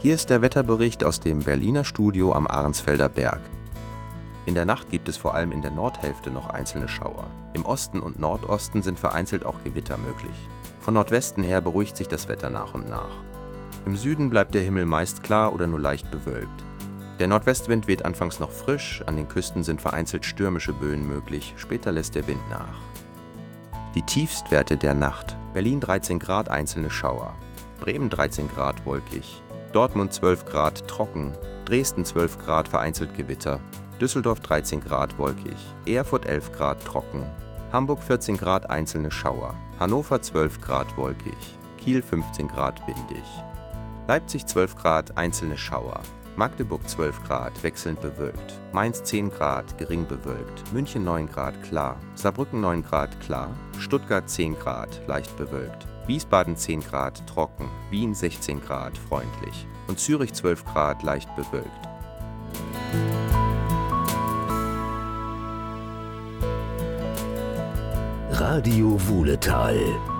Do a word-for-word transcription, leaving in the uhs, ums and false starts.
Hier ist der Wetterbericht aus dem Berliner Studio am Arnsfelder Berg. In der Nacht gibt es vor allem in der Nordhälfte noch einzelne Schauer. Im Osten und Nordosten sind vereinzelt auch Gewitter möglich. Von Nordwesten her beruhigt sich das Wetter nach und nach. Im Süden bleibt der Himmel meist klar oder nur leicht bewölkt. Der Nordwestwind weht anfangs noch frisch, an den Küsten sind vereinzelt stürmische Böen möglich, später lässt der Wind nach. Die Tiefstwerte der Nacht: Berlin dreizehn Grad, einzelne Schauer, Bremen dreizehn Grad, wolkig, Dortmund zwölf Grad, trocken, Dresden zwölf Grad, vereinzelt Gewitter, Düsseldorf dreizehn Grad, wolkig, Erfurt elf Grad, trocken, Hamburg vierzehn Grad, einzelne Schauer, Hannover zwölf Grad, wolkig, Kiel fünfzehn Grad, windig, Leipzig zwölf Grad, einzelne Schauer, Magdeburg zwölf Grad, wechselnd bewölkt, Mainz zehn Grad, gering bewölkt, München neun Grad, klar, Saarbrücken neun Grad, klar, Stuttgart zehn Grad, leicht bewölkt, Wiesbaden zehn Grad, trocken, Wien sechzehn Grad, freundlich und Zürich zwölf Grad, leicht bewölkt. Radio Wuhletal